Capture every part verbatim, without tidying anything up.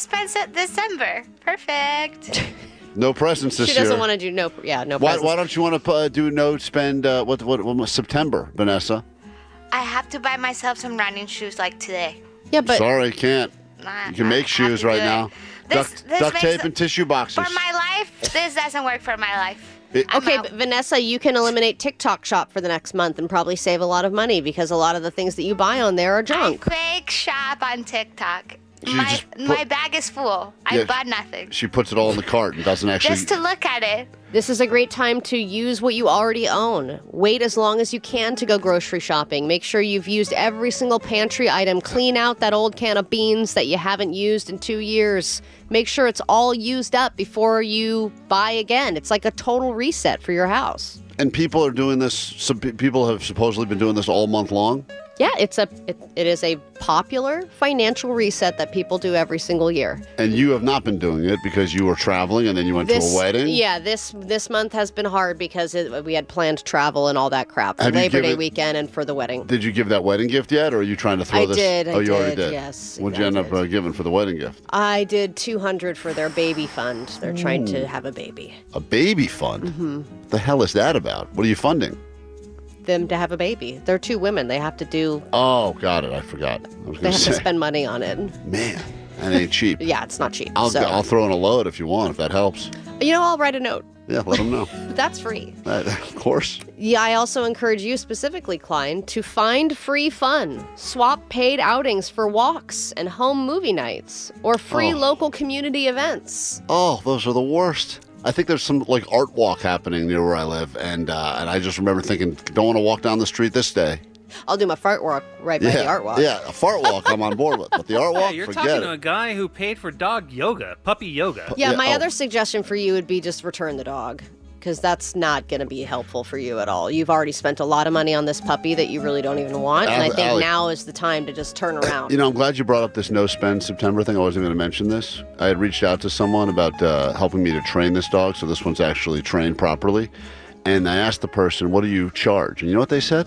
spend se- December. Perfect. No presents this She year. doesn't want to do no, yeah, no Why, presents. why don't you want to uh, do no spend, uh, what, what, what, September, Vanessa? I have to buy myself some running shoes like today. Yeah, but Sorry, can't. Nah, You can I make have shoes to right do it. now. This- duct this duct makes tape it- and tissue boxes. For my life, this doesn't work for my life. It- I'm okay, out. but Vanessa, you can eliminate TikTok Shop for the next month and probably save a lot of money because a lot of the things that you buy on there are junk. I fake shop on TikTok. You My just put- my bag is full. I Yeah, bought nothing. She puts it all in the cart and doesn't actually... Just to look at it. This is a great time to use what you already own. Wait as long as you can to go grocery shopping. Make sure you've used every single pantry item. Clean out that old can of beans that you haven't used in two years. Make sure it's all used up before you buy again. It's like a total reset for your house. And people are doing this, some pe- people have supposedly been doing this all month long. Yeah, it's a it, it is a popular financial reset that people do every single year. And you have not been doing it because you were traveling and then you went to a wedding. Yeah, this this month has been hard because it, we had planned travel and all that crap for Have you Labor Day given- weekend and for the wedding. Did you give that wedding gift yet, or are you trying to throw I this? did, I Oh, you already did, did. yes, What'd you I end up did. uh, giving for the wedding gift? I did two hundred for their baby fund. They're trying to have a baby. A baby fund. Mm-hmm. What the hell is that about? What are you funding? Them to have a baby. They're two women. They have to do. Oh, got it. I forgot. I was They going have to say. to spend money on it. Man, that ain't cheap. Yeah, it's not cheap. I'll, so, I'll throw in a load if you want, if that helps. you know, I'll write a note. Yeah, let them know. That's free. Uh, of course. Yeah, I also encourage you specifically, Klein, to find free fun. Swap paid outings for walks and home movie nights or free Oh. local community events. Oh, those are the worst. I think there's some like art walk happening near where I live, and uh, and I just remember thinking, don't want to walk down the street this day. I'll do my fart walk right by yeah, the art walk. yeah, a fart walk I'm on board with, but the art Yeah, walk, you're forget talking it. to a guy who paid for dog yoga, puppy yoga. Yeah, Yeah, my oh. other suggestion for you would be just return the dog. Because that's not going to be helpful for you at all. You've already spent a lot of money on this puppy that you really don't even want. And I Alec- think Alec- now is the time to just turn around. You know, I'm glad you brought up this no spend September thing. I wasn't going to mention this. I had reached out to someone about uh, helping me to train this dog, so this one's actually trained properly. And I asked the person, "What do you charge?" And you know what they said?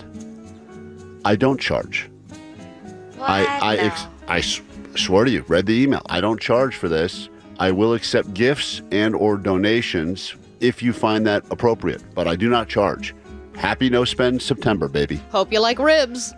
I don't charge. What? I I No. ex- I s- swear to you, read the email. I don't charge for this. I will accept gifts and or donations if you find that appropriate, but I do not charge. Happy no spend September, baby. Hope you like ribs.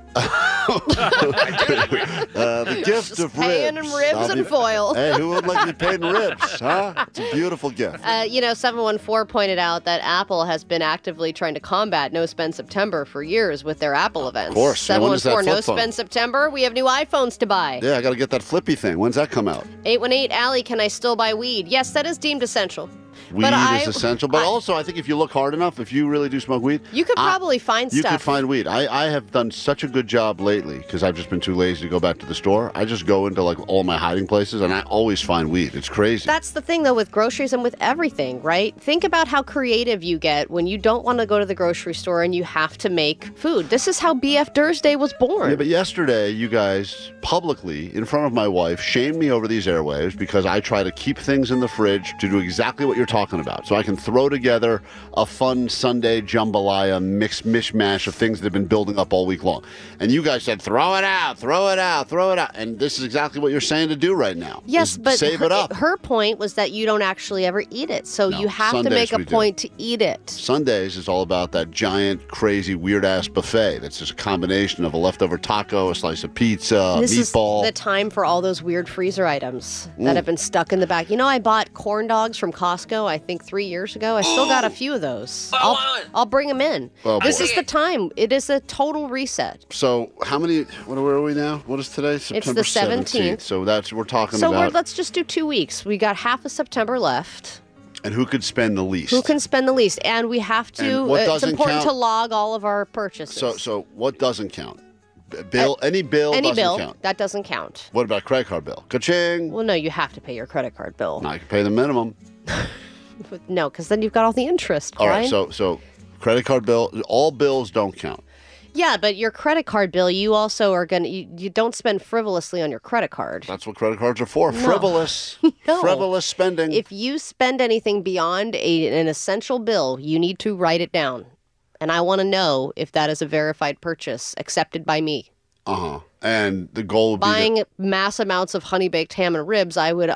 Uh, the gift Just of paying ribs. in ribs I'll and be- foil. Hey, who would like to be paid in ribs, huh? It's a beautiful gift. Uh, you know, seven one four pointed out that Apple has been actively trying to combat No Spend September for years with their Apple events. Of course. Yeah, when is that seven one four flip phone? No Spend September. We have new iPhones to buy. Yeah, I got to get that flippy thing. When's that come out? eight one eight Allie, can I still buy weed? Yes, that is deemed essential. Weed But I- is essential, but I- also I think if you look hard enough, if you really do smoke weed, You could I- probably find you stuff. could find weed. I, I have done such a good job lately because I've just been too lazy to go back to the store. I just go into like all my hiding places and I always find weed. It's crazy. That's the thing, though, with groceries and with everything, right? Think about how creative you get when you don't want to go to the grocery store and you have to make food. This is how B F Thursday was born. Yeah, but yesterday, you guys publicly, in front of my wife, shamed me over these airwaves because I try to keep things in the fridge to do exactly what you're talking about. So I can throw together a fun Sunday jambalaya mix mishmash of things that have been building up all week long. And you guys said, throw it out, throw it out, throw it out. And this is exactly what you're saying to do right now. Yes, is but save her, it up. her point was that you don't actually ever eat it. So No, you have to Sundays make a we do. point to eat it. Sundays is all about that giant, crazy, weird ass buffet that's just a combination of a leftover taco, a slice of pizza, a This meatball. is the time for all those weird freezer items Mm. that have been stuck in the back. You know, I bought corn dogs from Costco, I think three years ago. I still got a few of those. I'll, I'll bring them in. Oh, this boy. is the time. It is a total reset. So how many? What where are we now? What is today? September the seventeenth. So that's we're talking So we're, about. let's just do two weeks. We got half of September left. And who could spend the least? Who can spend the least? And we have And to, what uh, it's doesn't important count- to log all of our purchases. So so what doesn't count? B- Bill, any bill Any doesn't bill, count. that doesn't count. What about credit card bill? Ka-ching! Well, no, you have to pay your credit card bill. No, I can pay the minimum. No, because then you've got all the interest, All right, right? so so credit card bill, all bills don't count. Yeah, but your credit card bill, you also are going to, you, you don't spend frivolously on your credit card. That's what credit cards are for. Frivolous, No. frivolous spending. If you spend anything beyond a, an essential bill, you need to write it down. And I want to know if that is a verified purchase accepted by me. uh huh. And the goal would be to- Buying mass amounts of honey baked ham and ribs, I would